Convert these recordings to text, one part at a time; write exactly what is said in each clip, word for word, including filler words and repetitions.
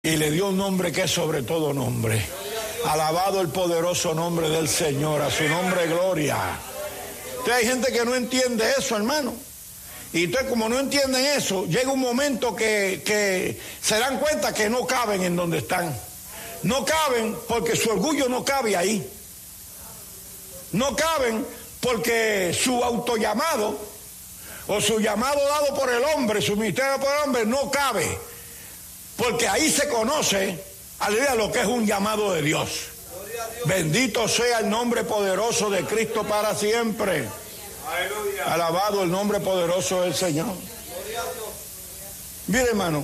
y le dio un nombre que es sobre todo nombre. Alabado el poderoso nombre del Señor, a su nombre gloria. Entonces hay gente que no entiende eso, hermano. Y entonces como no entienden eso, llega un momento que, que se dan cuenta que no caben en donde están. No caben porque su orgullo no cabe ahí. No caben porque su autollamado o su llamado dado por el hombre, su ministerio por el hombre, no cabe. Porque ahí se conoce, aleluya, lo que es un llamado de Dios. Bendito sea el nombre poderoso de Cristo para siempre. Aleluya. Alabado el nombre poderoso del Señor. Mire, hermano,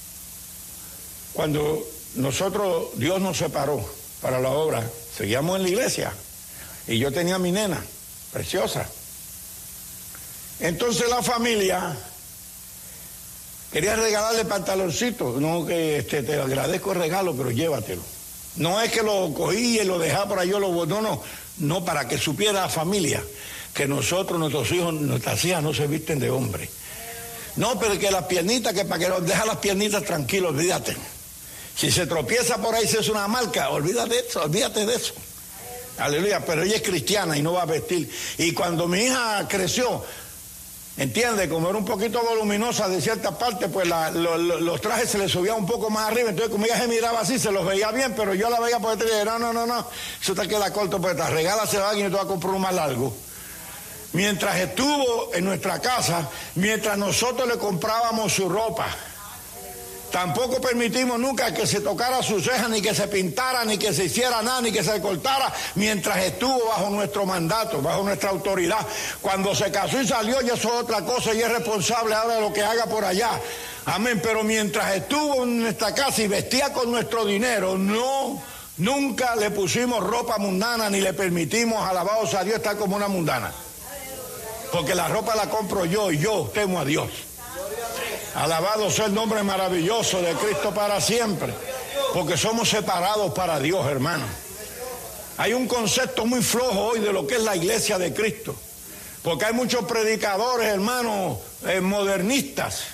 cuando nosotros, Dios nos separó para la obra, seguíamos en la iglesia y yo tenía a mi nena, preciosa. Entonces la familia quería regalarle pantaloncitos. No, que este, te agradezco el regalo, pero llévatelo. No es que lo cogí y lo dejaba por ahí, yo lo... No, no, no, para que supiera la familia que nosotros, nuestros hijos, nuestras hijas no se visten de hombre. No, pero que las piernitas, que para que los deja las piernitas tranquilos, olvídate. Si se tropieza por ahí, si es una marca, olvídate de eso, olvídate de eso. Aleluya, pero ella es cristiana y no va a vestir. Y cuando mi hija creció, entiende, como era un poquito voluminosa de cierta parte, pues la, lo, lo, los trajes se le subían un poco más arriba, entonces como ella se miraba así, se los veía bien, pero yo la veía por detrás y dije, no, no, no, no, eso te queda corto por detrás, regálaselo a alguien y te va a comprar un más largo. Mientras estuvo en nuestra casa, mientras nosotros le comprábamos su ropa, tampoco permitimos nunca que se tocara sus cejas, ni que se pintara, ni que se hiciera nada, ni que se cortara, mientras estuvo bajo nuestro mandato, bajo nuestra autoridad. Cuando se casó y salió, ya eso es otra cosa, y es responsable ahora de lo que haga por allá. Amén, pero mientras estuvo en nuestra casa y vestía con nuestro dinero, no, nunca le pusimos ropa mundana, ni le permitimos, alabados a Dios, estar como una mundana. Porque la ropa la compro yo y yo temo a Dios. Alabado sea el nombre maravilloso de Cristo para siempre, porque somos separados para Dios, hermano. Hay un concepto muy flojo hoy de lo que es la iglesia de Cristo, porque hay muchos predicadores, hermanos, eh, modernistas.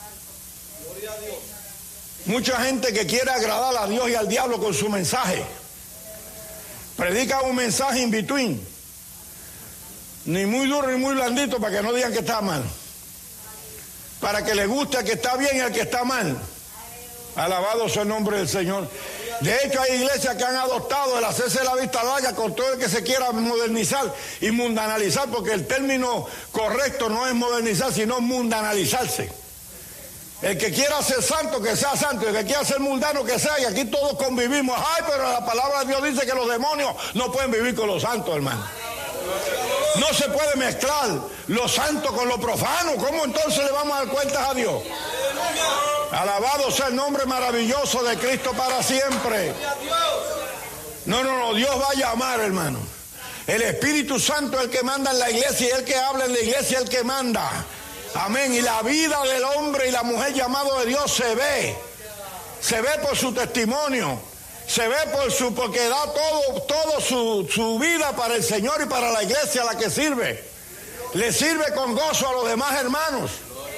Mucha gente que quiere agradar a Dios y al diablo con su mensaje. Predica un mensaje in between, ni muy duro ni muy blandito, para que no digan que está mal. Para que le guste al que está bien y al que está mal. Alabado sea el nombre del Señor. De hecho, hay iglesias que han adoptado el hacerse la vista larga con todo el que se quiera modernizar y mundanalizar, porque el término correcto no es modernizar, sino mundanalizarse. El que quiera ser santo, que sea santo. El que quiera ser mundano, que sea. Y aquí todos convivimos. Ay, pero la palabra de Dios dice que los demonios no pueden vivir con los santos, hermano. No se puede mezclar lo santo con lo profano. ¿Cómo entonces le vamos a dar cuentas a Dios? Alabado sea el nombre maravilloso de Cristo para siempre. No, no, no, Dios va a llamar, hermano. El Espíritu Santo es el que manda en la iglesia y el que habla en la iglesia es el que manda. Amén. Y la vida del hombre y la mujer llamado de Dios se ve. Se ve por su testimonio. Se ve por su, porque da todo, todo su, su vida para el Señor y para la iglesia a la que sirve. Le sirve con gozo a los demás hermanos.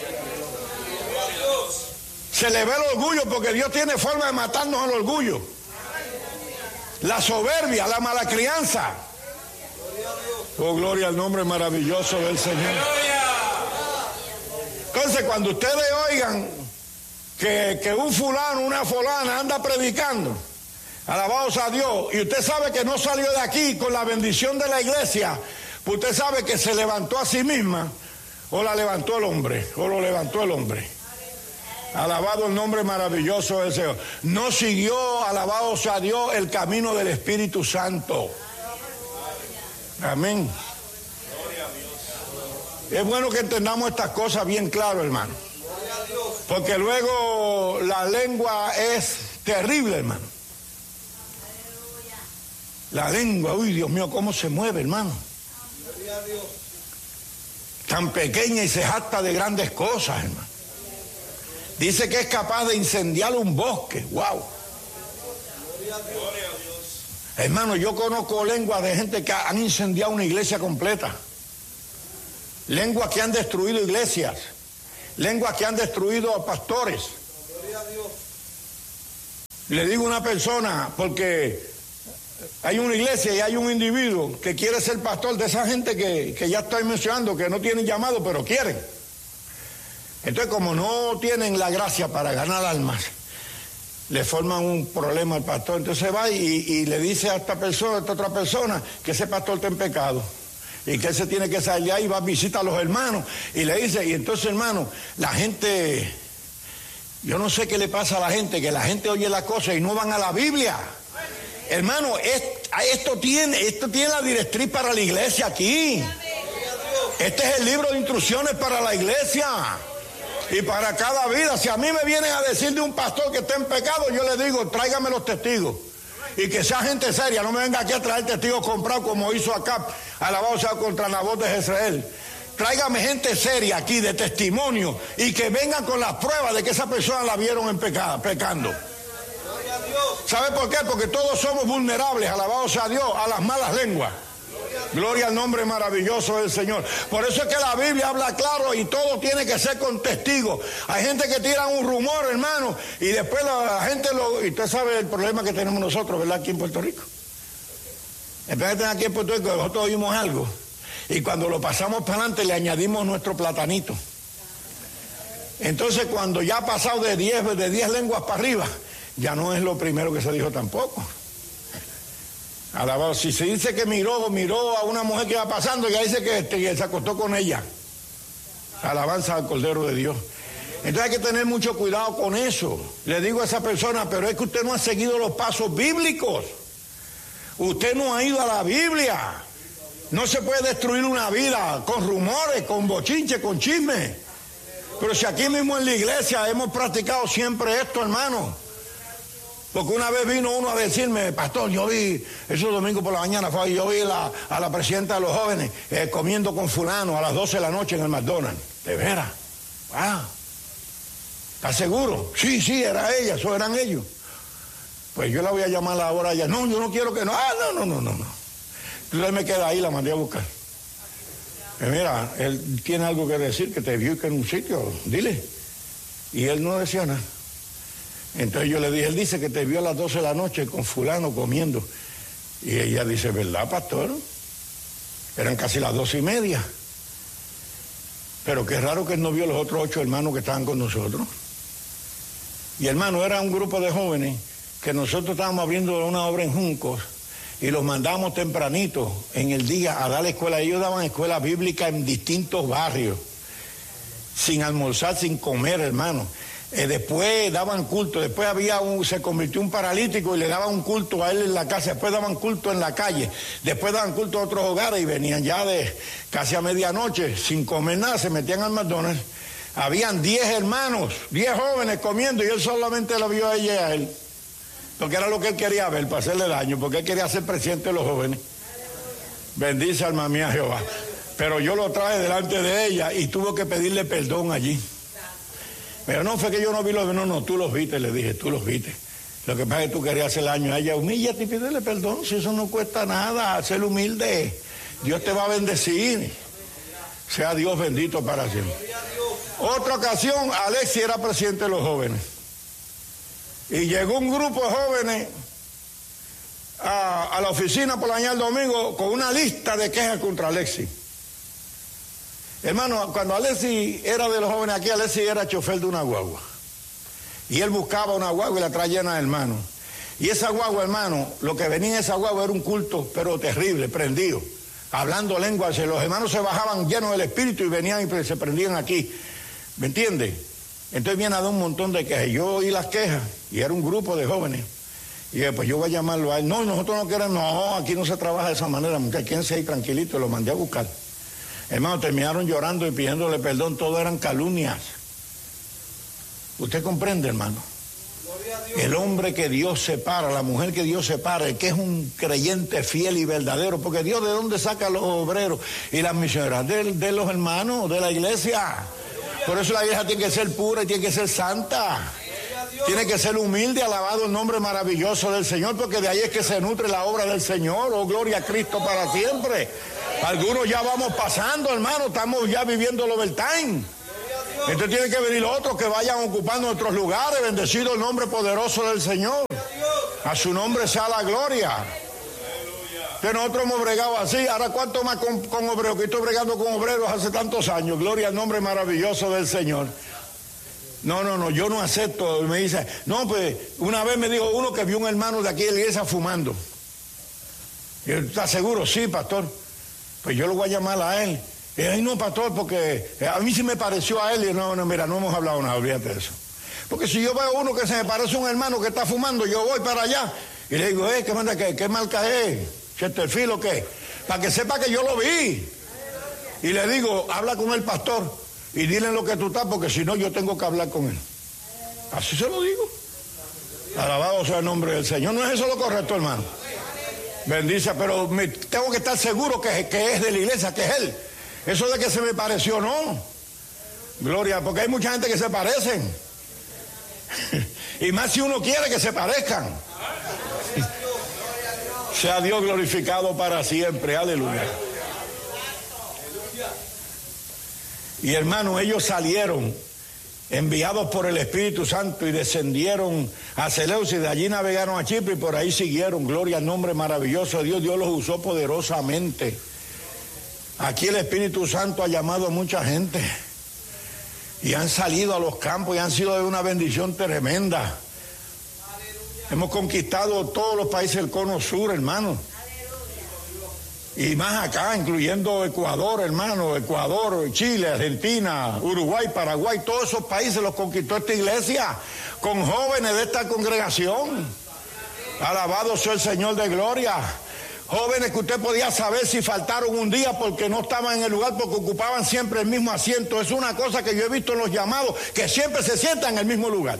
Se le ve el orgullo, porque Dios tiene forma de matarnos el orgullo. La soberbia, la mala crianza. Oh, gloria al nombre maravilloso del Señor. Entonces, cuando ustedes oigan que, que un fulano, una fulana anda predicando, alabados a Dios, y usted sabe que no salió de aquí con la bendición de la iglesia, pues usted sabe que se levantó a sí misma, o la levantó el hombre, o lo levantó el hombre. Alabado el nombre maravilloso del Señor. No siguió, alabados a Dios, el camino del Espíritu Santo. Amén. Es bueno que entendamos estas cosas bien claro, hermano. Porque luego la lengua es terrible, hermano. La lengua, uy, Dios mío, cómo se mueve, hermano. Tan pequeña y se jacta de grandes cosas, hermano. Dice que es capaz de incendiar un bosque, wow. Hermano, yo conozco lenguas de gente que han incendiado una iglesia completa. Lenguas que han destruido iglesias. Lenguas que han destruido a pastores. Le digo a una persona, porque hay una iglesia y hay un individuo que quiere ser pastor de esa gente que, que ya estoy mencionando, que no tienen llamado, pero quieren. Entonces, como no tienen la gracia para ganar almas, le forman un problema al pastor. Entonces va y, y le dice a esta persona, a esta otra persona, que ese pastor está en pecado y que él se tiene que salir de ahí, y va a visitar a los hermanos y le dice, y entonces, hermano, la gente, yo no sé qué le pasa a la gente, que la gente oye las cosas y no van a la Biblia. Hermano, esto tiene, esto tiene la directriz para la iglesia aquí. Este es el libro de instrucciones para la iglesia y para cada vida. Si a mí me vienen a decir de un pastor que está en pecado, yo le digo, tráigame los testigos. Y que sea gente seria, no me venga aquí a traer testigos comprados como hizo Acab, alabado sea, contra Nabot de Jezreel. Tráigame gente seria aquí de testimonio y que vengan con las pruebas de que esa persona la vieron en pecado, pecando. ¿Sabe por qué? Porque todos somos vulnerables, alabado sea Dios, a las malas lenguas. Gloria al nombre maravilloso del Señor. Por eso es que la Biblia habla claro y todo tiene que ser con testigos. Hay gente que tira un rumor, hermano, y después la, la gente lo... Y usted sabe el problema que tenemos nosotros, ¿verdad? Aquí en Puerto Rico. Después de tener aquí en Puerto Rico, nosotros oímos algo y cuando lo pasamos para adelante le añadimos nuestro platanito. Entonces, cuando ya ha pasado de diez de diez lenguas para arriba, ya no es lo primero que se dijo tampoco. Alabado, si se dice que miró, miró a una mujer que iba pasando, ya dice que, que se acostó con ella. Alabanza al Cordero de Dios. Entonces hay que tener mucho cuidado con eso. Le digo a esa persona, pero es que usted no ha seguido los pasos bíblicos. Usted no ha ido a la Biblia. No se puede destruir una vida con rumores, con bochinche, con chisme. Pero si aquí mismo en la iglesia hemos practicado siempre esto, hermano. Porque una vez vino uno a decirme, pastor, yo vi, esos domingos por la mañana, fue, yo vi la, a la presidenta de los jóvenes eh, comiendo con fulano a las doce de la noche en el McDonald's. ¿De veras? Ah, ¿estás seguro? Sí, sí, era ella, eso eran ellos. Pues yo la voy a llamar ahora a ella. No, yo no quiero que no. Ah, no, no, no, no, no. Entonces me queda ahí, la mandé a buscar. Eh, mira, él tiene algo que decir, que te vio que en un sitio, dile. Y él no decía nada. Entonces yo le dije, él dice que te vio a las doce de la noche con fulano comiendo. Y ella dice, ¿verdad, pastor? Eran casi las doce y media. Pero qué raro que él no vio a los otros ocho hermanos que estaban con nosotros. Y hermano, era un grupo de jóvenes que nosotros estábamos abriendo una obra en Juncos y los mandábamos tempranito en el día a dar la escuela. Ellos daban escuela bíblica en distintos barrios, sin almorzar, sin comer, hermano. Eh, después daban culto, después había un, se convirtió un paralítico y le daban un culto a él en la casa, después daban culto en la calle, después daban culto a otros hogares y venían ya de casi a medianoche sin comer nada, se metían al McDonald's. Habían diez hermanos, diez jóvenes comiendo y él solamente lo vio a ella y a él, porque era lo que él quería ver, para hacerle daño, porque él quería ser presidente de los jóvenes. Bendice alma mía Jehová. Pero yo lo traje delante de ella y tuvo que pedirle perdón allí. Pero no fue que yo no vi los, no, no, tú los viste, le dije, tú los viste. Lo que pasa es que tú querías hacer daño a ella, humíllate y pídele perdón, si eso no cuesta nada, ser humilde. Dios te va a bendecir. Sea Dios bendito para siempre. Otra ocasión, Alexis era presidente de los jóvenes. Y llegó un grupo de jóvenes a, a la oficina por la mañana del domingo con una lista de quejas contra Alexis. Hermano, cuando Alexis era de los jóvenes aquí, Alexis era chofer de una guagua. Y él buscaba una guagua y la traía llena de hermanos. Y esa guagua, hermano, lo que venía en esa guagua era un culto, pero terrible, prendido. Hablando lenguas, los hermanos se bajaban llenos del espíritu y venían y se prendían aquí. ¿Me entiendes? Entonces viene a dar un montón de quejas. Yo oí las quejas y era un grupo de jóvenes. Y dije, pues yo voy a llamarlo a él. No, nosotros no queremos, no, aquí no se trabaja de esa manera, muchachos, quédense ahí tranquilitos, lo mandé a buscar. Hermano, terminaron llorando y pidiéndole perdón, todo eran calumnias. ¿Usted comprende, hermano? El hombre que Dios separa, la mujer que Dios separa, el que es un creyente fiel y verdadero, porque Dios ¿de dónde saca a los obreros y las misioneras? De, de los hermanos, de la iglesia. Por eso la iglesia tiene que ser pura y tiene que ser santa. Tiene que ser humilde, alabado el nombre maravilloso del Señor, porque de ahí es que se nutre la obra del Señor. Oh, gloria a Cristo para siempre. Algunos ya vamos pasando, hermano, estamos ya viviendo el overtime. Entonces tienen que venir otros que vayan ocupando nuestros lugares. Bendecido el nombre poderoso del Señor. A su nombre sea la gloria. Que nosotros hemos bregado así. Ahora, ¿cuánto más con, con obreros? Que estoy bregando con obreros hace tantos años. Gloria al nombre maravilloso del Señor. No, no, no, yo no acepto. Me dice, no, pues una vez me dijo uno que vio un hermano de aquí de la iglesia fumando. Y él, ¿está seguro? Sí, pastor. Pues yo lo voy a llamar a él. Y ay, no, pastor, porque a mí sí me pareció a él. Y no, no, mira, no hemos hablado nada, olvídate de eso. Porque si yo veo uno que se me parece a un hermano que está fumando, yo voy para allá y le digo, eh, ¿qué, manda, qué, qué marca es? ¿Chesterfield o qué? Para que sepa que yo lo vi. Y le digo, habla con el pastor y dile lo que tú estás, porque si no yo tengo que hablar con él. Así se lo digo. Alabado sea el nombre del Señor. No es eso lo correcto, hermano. Bendice, pero me, tengo que estar seguro que, que es de la iglesia, que es él. Eso de que se me pareció, no. Gloria, porque hay mucha gente que se parecen. Y más si uno quiere que se parezcan. Sea Dios glorificado para siempre. Aleluya. Y hermanos, ellos salieron enviados por el Espíritu Santo y descendieron a Seleucia y de allí navegaron a Chipre y por ahí siguieron. Gloria al nombre maravilloso de Dios. Dios los usó poderosamente. Aquí el Espíritu Santo ha llamado a mucha gente y han salido a los campos y han sido de una bendición tremenda. Aleluya. Hemos conquistado todos los países del cono sur, hermano. Y más acá, incluyendo Ecuador, hermano, Ecuador, Chile, Argentina, Uruguay, Paraguay, todos esos países los conquistó esta iglesia con jóvenes de esta congregación. Alabado sea el Señor de gloria. Jóvenes que usted podía saber si faltaron un día porque no estaban en el lugar, porque ocupaban siempre el mismo asiento. Es una cosa que yo he visto en los llamados, que siempre se sientan en el mismo lugar.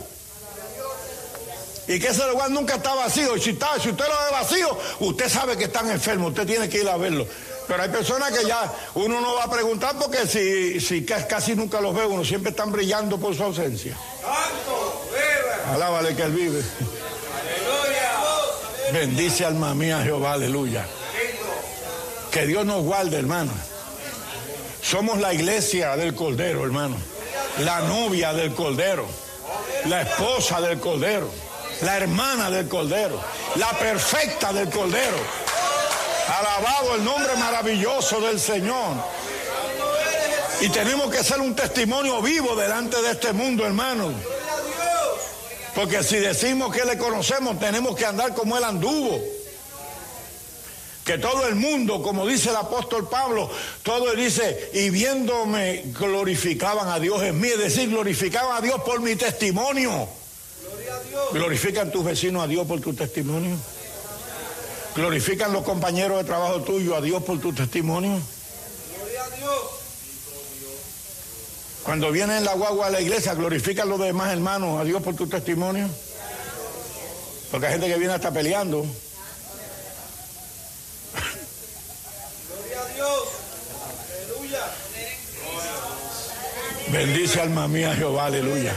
Y que ese lugar nunca está vacío. Y si, está, si usted lo ve vacío, usted sabe que están enfermos, usted tiene que ir a verlo. Pero hay personas que ya uno no va a preguntar porque si, si casi nunca los ve, uno siempre están brillando por su ausencia. Alábale que él vive. Bendice alma mía Jehová, aleluya. Que Dios nos guarde, hermano. Somos la iglesia del Cordero, hermano. La novia del Cordero. La esposa del Cordero. La hermana del Cordero. La perfecta del Cordero. Alabado el nombre maravilloso del Señor. Y tenemos que ser un testimonio vivo delante de este mundo, hermano. Porque si decimos que le conocemos, tenemos que andar como él anduvo. Que todo el mundo, como dice el apóstol Pablo, todo él dice, y viéndome glorificaban a Dios en mí, es decir, glorificaban a Dios por mi testimonio. Gloria a Dios. ¿Glorifican tus vecinos a Dios por tu testimonio? ¿Glorifican los compañeros de trabajo tuyo a Dios por tu testimonio? Gloria a Dios. Cuando vienen en la guagua a la iglesia, glorifican los demás hermanos a Dios por tu testimonio. Porque hay gente que viene hasta peleando. Gloria a Dios. Aleluya. Bendice alma mía Jehová, aleluya.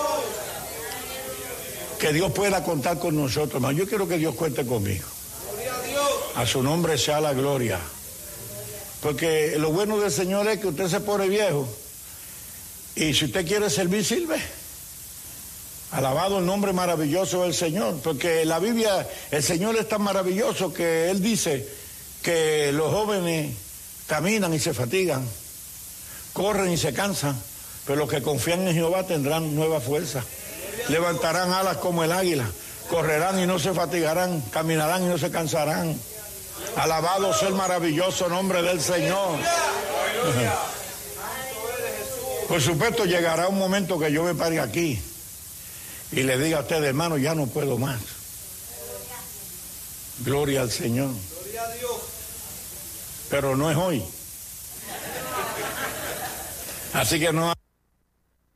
Que Dios pueda contar con nosotros, hermano. Yo quiero que Dios cuente conmigo. A su nombre sea la gloria. Porque lo bueno del Señor es que usted se pone viejo. Y si usted quiere servir, sirve. Alabado el nombre maravilloso del Señor. Porque en la Biblia, el Señor es tan maravilloso que Él dice que los jóvenes caminan y se fatigan, corren y se cansan, pero los que confían en Jehová tendrán nueva fuerza. Levantarán alas como el águila, correrán y no se fatigarán, caminarán y no se cansarán. Alabado sea el maravilloso nombre del Señor. Por supuesto, llegará un momento que yo me pare aquí y le diga a usted, hermano, ya no puedo más. Gloria al Señor. Gloria a Dios. Pero no es hoy. Así que no